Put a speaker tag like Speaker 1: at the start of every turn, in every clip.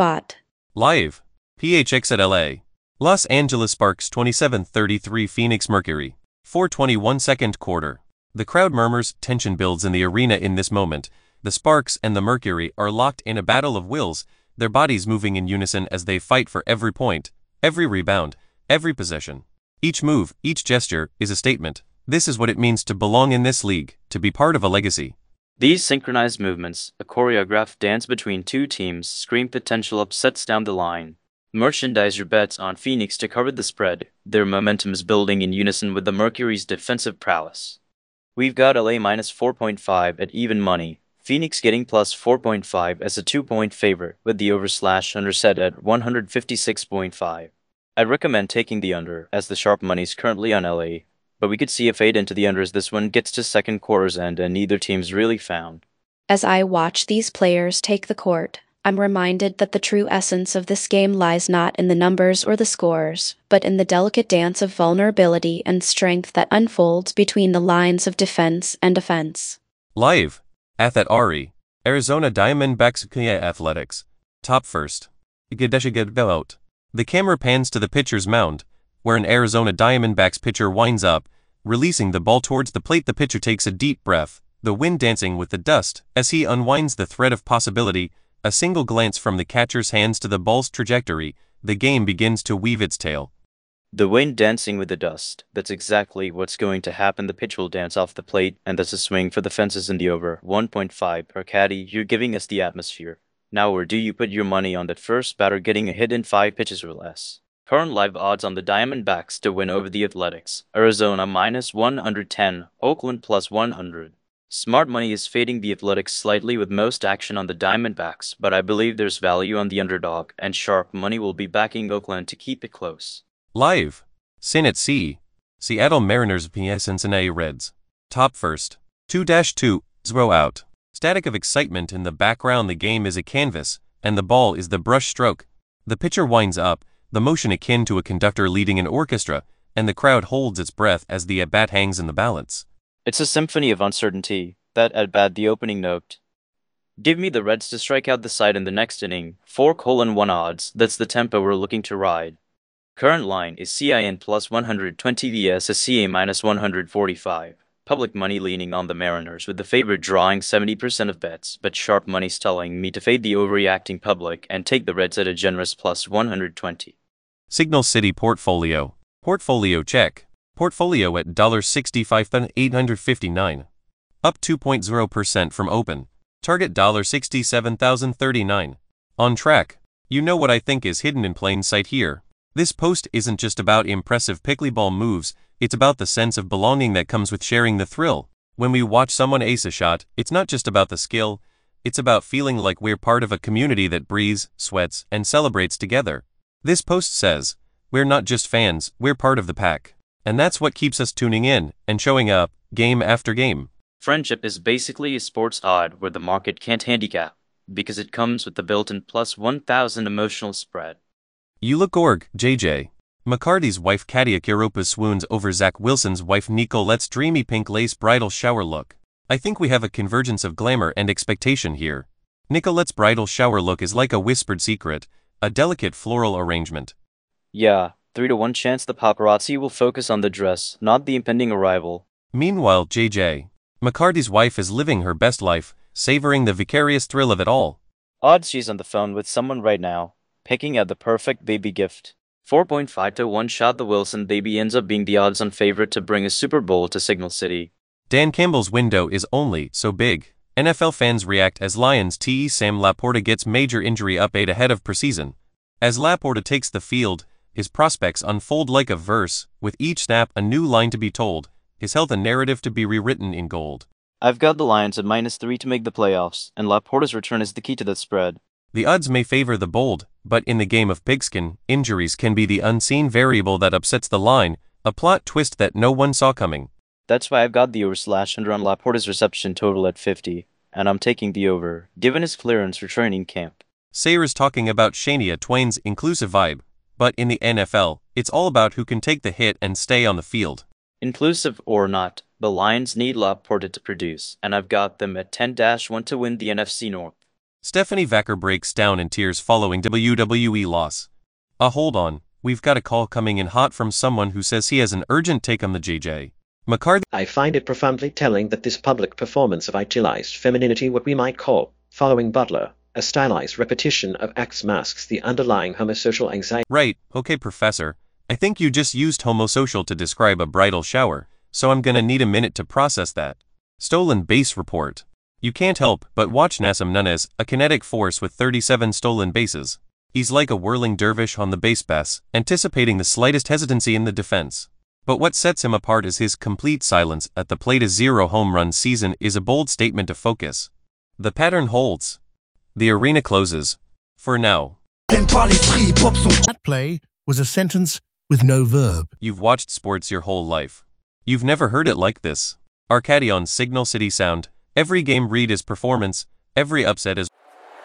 Speaker 1: spot.
Speaker 2: Live. PHX at LA. Los Angeles Sparks 27-33 Phoenix Mercury. 4:21 second quarter. The crowd murmurs, tension builds in the arena in this moment. The Sparks and the Mercury are locked in a battle of wills, their bodies moving in unison as they fight for every point, every rebound, every possession. Each move, each gesture, is a statement. This is what it means to belong in this league, to be part of a legacy.
Speaker 3: These synchronized movements, a choreographed dance between two teams, scream potential upsets down the line. Merchandise your bets on Phoenix to cover the spread. Their momentum is building in unison with the Mercury's defensive prowess. We've got LA minus 4.5 at even money. Phoenix getting plus 4.5 as a 2-point favorite, with the over/under set at 156.5. I'd recommend taking the under, as the sharp money's currently on LA, but we could see a fade into the under as this one gets to second quarter's end and neither team's really found.
Speaker 1: As I watch these players take the court, I'm reminded that the true essence of this game lies not in the numbers or the scores, but in the delicate dance of vulnerability and strength that unfolds between the lines of defense and offense.
Speaker 2: Live. Athat Ari. Arizona Diamondbacks Athletics. Top first. Out. The camera pans to the pitcher's mound, where an Arizona Diamondbacks pitcher winds up, releasing the ball towards the plate. The pitcher takes a deep breath, the wind dancing with the dust, as he unwinds the thread of possibility. A single glance from the catcher's hands to the ball's trajectory, the game begins to weave its tale.
Speaker 3: The wind dancing with the dust. That's exactly what's going to happen. The pitch will dance off the plate, and that's a swing for the fences in the over. 1.5 per caddy. You're giving us the atmosphere. Now where do you put your money on that first batter getting a hit in 5 pitches or less? Current live odds on the Diamondbacks to win over the Athletics. Arizona minus 110, Oakland plus 100. Smart money is fading the Athletics slightly with most action on the Diamondbacks, but I believe there's value on the underdog, and sharp money will be backing Oakland to keep it close.
Speaker 2: Live. Sin at Sea. Seattle Mariners vs Cincinnati Reds. Top first. 2-2, 0 out. Static of excitement in the background. The game is a canvas, and the ball is the brush stroke. The pitcher winds up, the motion akin to a conductor leading an orchestra, and the crowd holds its breath as the at-bat hangs in the balance.
Speaker 3: It's a symphony of uncertainty. That at-bat, the opening note. Give me the Reds to strike out the side in the next inning. 4:1 odds. That's the tempo we're looking to ride. Current line is CIN plus 120 vs CA minus 145. Public money leaning on the Mariners with the favorite drawing 70% of bets, but sharp money's telling me to fade the overreacting public and take the Reds at a generous plus 120.
Speaker 2: Signal City Portfolio. Portfolio check. Portfolio at $65,859. Up 2.0% from open. Target $67,039. On track. You know what I think is hidden in plain sight here. This post isn't just about impressive pickleball moves, it's about the sense of belonging that comes with sharing the thrill. When we watch someone ace a shot, it's not just about the skill, it's about feeling like we're part of a community that breathes, sweats, and celebrates together. This post says, we're not just fans, we're part of the pack. And that's what keeps us tuning in and showing up, game after game.
Speaker 3: Friendship is basically a sports odd where the market can't handicap, because it comes with the built-in plus 1,000 emotional spread.
Speaker 2: Ulick JJ. McCarty's wife Katia Kiropa swoons over Zach Wilson's wife Nicolette's dreamy pink lace bridal shower look. I think we have a convergence of glamour and expectation here. Nicolette's bridal shower look is like a whispered secret, a delicate floral arrangement.
Speaker 3: Yeah, 3-1 chance the paparazzi will focus on the dress, not the impending arrival.
Speaker 2: Meanwhile, JJ. McCarty's wife is living her best life, savoring the vicarious thrill of it all.
Speaker 3: Odds she's on the phone with someone right now, picking out the perfect baby gift. 4.5 to 1 shot the Wilson baby ends up being the odds-on favorite to bring a Super Bowl to Signal City.
Speaker 2: Dan Campbell's window is only so big. NFL fans react as Lions TE Sam Laporta gets major injury update ahead of preseason. As Laporta takes the field, his prospects unfold like a verse, with each snap a new line to be told, his health a narrative to be rewritten in gold.
Speaker 3: I've got the Lions at -3 to make the playoffs, and Laporta's return is the key to that spread.
Speaker 2: The odds may favor the bold, but in the game of pigskin, injuries can be the unseen variable that upsets the line, a plot twist that no one saw coming.
Speaker 3: That's why I've got the over/under on Laporta's reception total at 50, and I'm taking the over, given his clearance for training camp.
Speaker 2: Sayers talking about Shania Twain's inclusive vibe, but in the NFL, it's all about who can take the hit and stay on the field.
Speaker 3: Inclusive or not, the Lions need Laporta to produce, and I've got them at 10-1 to win the NFC North.
Speaker 2: Stephanie Vacker breaks down in tears following WWE loss. Hold on, we've got a call coming in hot from someone who says he has an urgent take on the JJ McCarthy.
Speaker 4: I find it profoundly telling that this public performance of idealized femininity, what we might call, following Butler, a stylized repetition of acts, masks the underlying homosocial anxiety.
Speaker 2: Right, okay Professor, I think you just used homosocial to describe a bridal shower, so I'm gonna need a minute to process that. Stolen base report. You can't help but watch Nassim Nunes, a kinetic force with 37 stolen bases. He's like a whirling dervish on the base pass, anticipating the slightest hesitancy in the defense. But what sets him apart is his complete silence at the plate. A 0 home run season is a bold statement of focus. The pattern holds. The arena closes. For now.
Speaker 5: That play was a sentence with no verb.
Speaker 2: You've watched sports your whole life. You've never heard it like this. Arcady on Signal City Sound. Every game read is performance, every upset is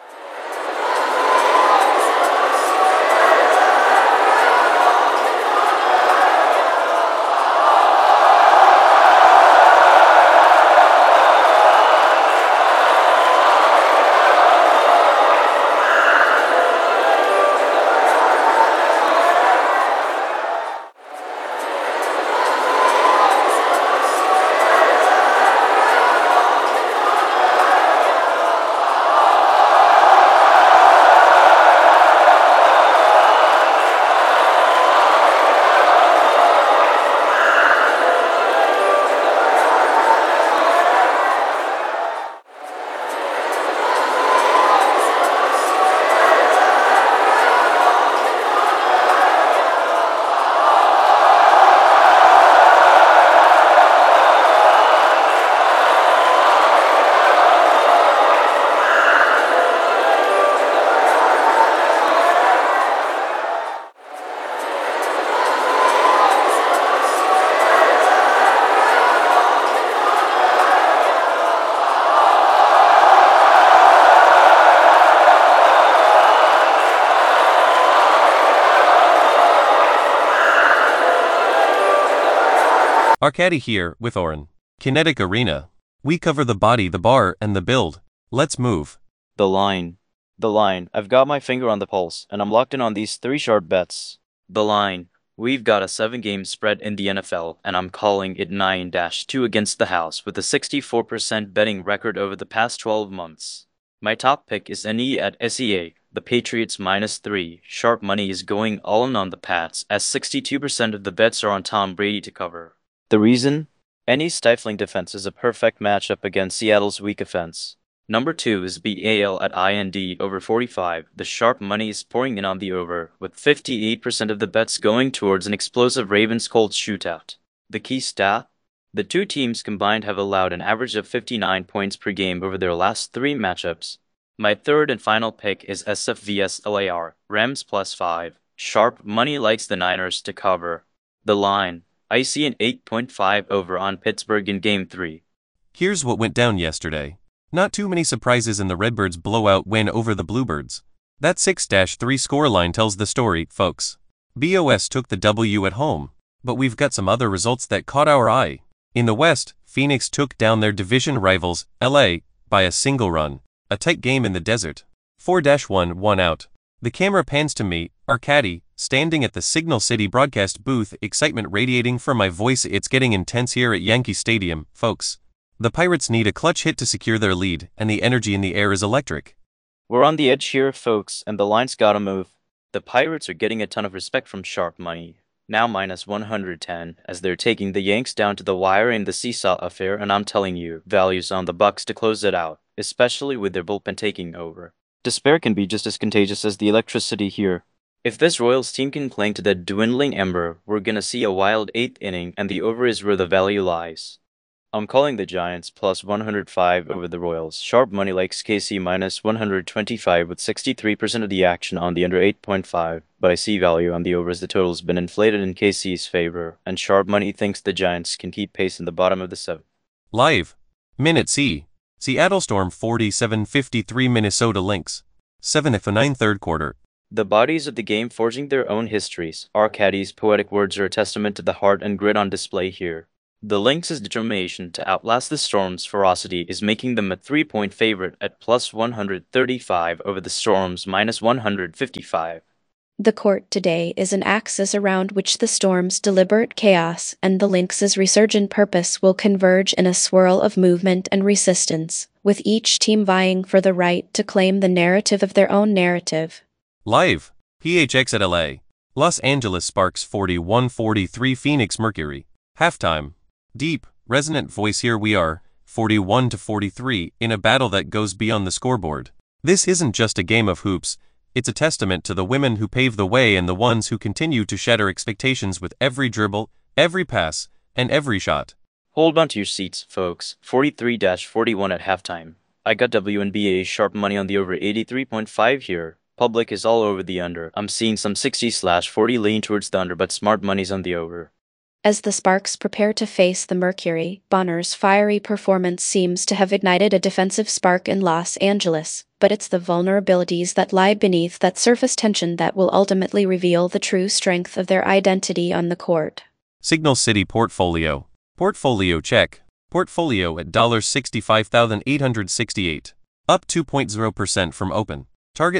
Speaker 2: Arcady here, with Oren. Kinetic Arena. We cover the body, the bar, and the build. Let's move.
Speaker 3: The line. The line. I've got my finger on the pulse, and I'm locked in on these 3 sharp bets. The line. We've got a 7-game spread in the NFL, and I'm calling it 9-2 against the house with a 64% betting record over the past 12 months. My top pick is NE at SEA, the Patriots -3. Sharp money is going all in on the Pats, as 62% of the bets are on Tom Brady to cover. The reason? Any stifling defense is a perfect matchup against Seattle's weak offense. Number 2 is BAL at IND over 45. The sharp money is pouring in on the over, with 58% of the bets going towards an explosive Ravens-Colts shootout. The key stat? The two teams combined have allowed an average of 59 points per game over their last 3 matchups. My third and final pick is SF vs LAR, Rams +5. Sharp money likes the Niners to cover. The line. I see an 8.5 over on Pittsburgh in Game 3.
Speaker 2: Here's what went down yesterday. Not too many surprises in the Redbirds' blowout win over the Bluebirds. That 6-3 scoreline tells the story, folks. BOS took the W at home, but we've got some other results that caught our eye. In the West, Phoenix took down their division rivals, LA, by a single run. A tight game in the desert. 4-1 1 out. The camera pans to me, Arcady, standing at the Signal City broadcast booth, excitement radiating from my voice. It's getting intense here at Yankee Stadium, folks. The Pirates need a clutch hit to secure their lead, and the energy in the air is electric.
Speaker 3: We're on the edge here, folks, and the line's gotta move. The Pirates are getting a ton of respect from sharp money. Now -110, as they're taking the Yanks down to the wire in the seesaw affair, and I'm telling you, values on the Bucks to close it out, especially with their bullpen taking over. Despair can be just as contagious as the electricity here. If this Royals team can cling to that dwindling ember, we're gonna see a wild 8th inning, and the over is where the value lies. I'm calling the Giants +105 over the Royals. Sharp money likes KC -125 with 63% of the action on the under 8.5, but I see value on the over as the total's been inflated in KC's favor, and sharp money thinks the Giants can keep pace in the bottom of the 7th.
Speaker 2: Live. Minute C. Seattle Storm 47-53 Minnesota Lynx. 7-9 third quarter.
Speaker 3: The bodies of the game forging their own histories. Arcady's poetic words are a testament to the heart and grit on display here. The Lynx' determination to outlast the Storm's ferocity is making them a 3-point favorite at plus 135 over the Storm's minus 155.
Speaker 1: The court today is an axis around which the Storm's deliberate chaos and the Lynx's resurgent purpose will converge in a swirl of movement and resistance, with each team vying for the right to claim the narrative of their own narrative.
Speaker 2: Live. PHX at LA. Los Angeles Sparks 41-43 Phoenix Mercury. Halftime. Deep, resonant voice. Here we are, 41-43, in a battle that goes beyond the scoreboard. This isn't just a game of hoops, it's a testament to the women who pave the way and the ones who continue to shatter expectations with every dribble, every pass, and every shot.
Speaker 3: Hold on to your seats, folks. 43-41 at halftime. I got WNBA sharp money on the over 83.5 here. Public is all over the under. I'm seeing some 60/40 lean towards the under, but smart money's on the over.
Speaker 1: As the Sparks prepare to face the Mercury, Bonner's fiery performance seems to have ignited a defensive spark in Los Angeles, but it's the vulnerabilities that lie beneath that surface tension that will ultimately reveal the true strength of their identity on the court.
Speaker 2: Signal City Portfolio. Portfolio check. Portfolio at $65,868. Up 2.0% from open. Target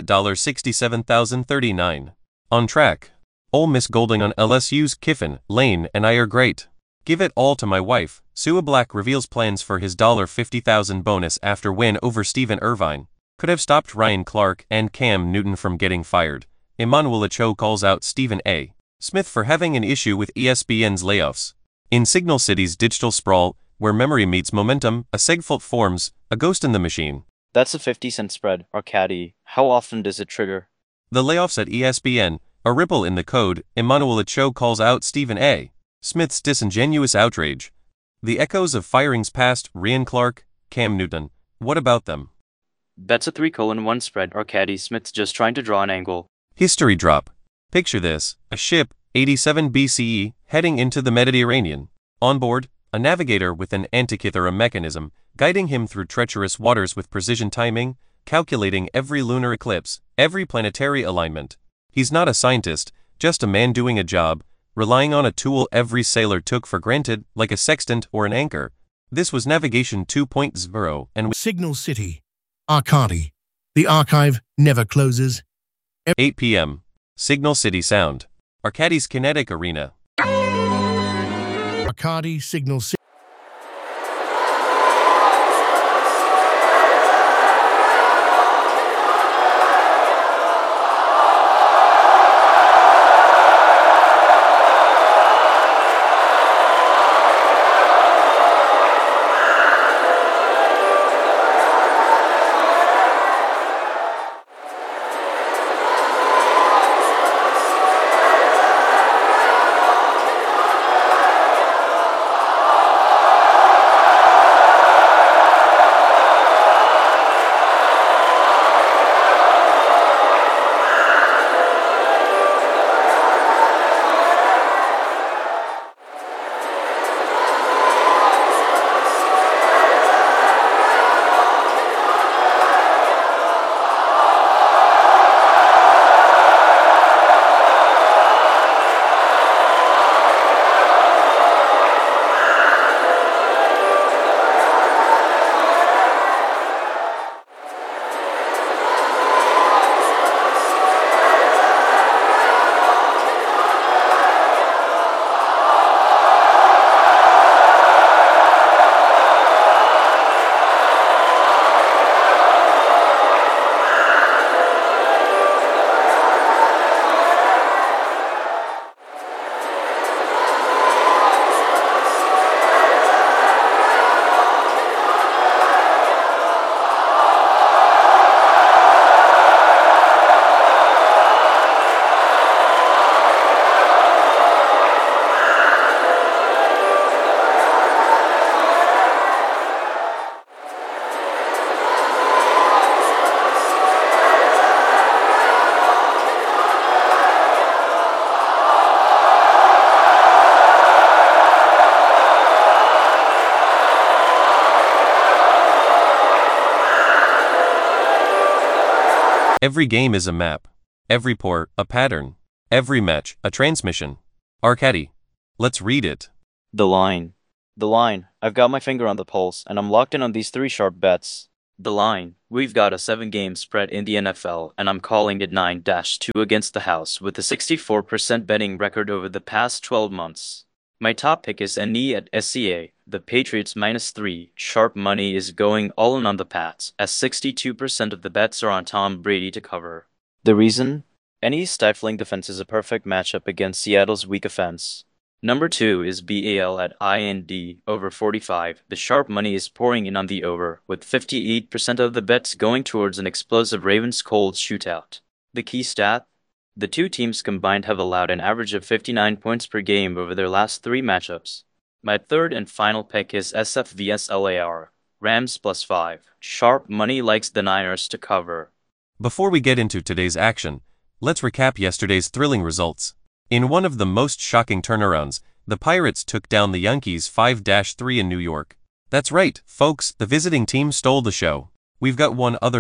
Speaker 2: $67,039. On track. Ole Miss Golding on LSU's Kiffin, Lane, and I are great. Give it all to my wife. Sua Black reveals plans for his $50,000 bonus after win over Stephen Irvine. Could have stopped Ryan Clark and Cam Newton from getting fired. Emmanuel Acho calls out Stephen A. Smith for having an issue with ESPN's layoffs. In Signal City's digital sprawl, where memory meets momentum, a segfault forms, a ghost in the machine.
Speaker 3: That's a 50-cent spread, Arcady. How often does it trigger?
Speaker 2: The layoffs at ESPN, a ripple in the code. Emmanuel Acho calls out Stephen A. Smith's disingenuous outrage. The echoes of firings past Ryan Clark, Cam Newton. What about them?
Speaker 3: That's a 3:1 spread, Arcady. Smith's just trying to draw an angle.
Speaker 2: History drop. Picture this, a ship, 87 BCE, heading into the Mediterranean. On board, a navigator with an Antikythera mechanism, guiding him through treacherous waters with precision timing, calculating every lunar eclipse, every planetary alignment. He's not a scientist, just a man doing a job, relying on a tool every sailor took for granted, like a sextant or an anchor. This was Navigation 2.0, and
Speaker 5: Signal City. Arcady. The archive never closes.
Speaker 2: 8 p.m. Signal City Sound. Arcady's Kinetic Arena.
Speaker 5: Arcady, Signal City.
Speaker 2: Every game is a map. Every pour, a pattern. Every match, a transmission. Arcady. Let's read it.
Speaker 3: The line. The line. I've got my finger on the pulse, and I'm locked in on these 3 sharp bets. The line. We've got a 7-game spread in the NFL, and I'm calling it 9-2 against the house with a 64% betting record over the past 12 months. My top pick is NE at SCA. The Patriots -3. Sharp money is going all in on the Pats, as 62% of the bets are on Tom Brady to cover. The reason? NE's stifling defense is a perfect matchup against Seattle's weak offense. Number 2 is BAL at IND, over 45. The sharp money is pouring in on the over, with 58% of the bets going towards an explosive Ravens-Colts shootout. The key stat? The 2 teams combined have allowed an average of 59 points per game over their last 3 matchups. My third and final pick is SF vs LAR, Rams +5. Sharp money likes the Niners to cover.
Speaker 2: Before we get into today's action, let's recap yesterday's thrilling results. In one of the most shocking turnarounds, the Pirates took down the Yankees 5-3 in New York. That's right, folks, the visiting team stole the show. We've got one other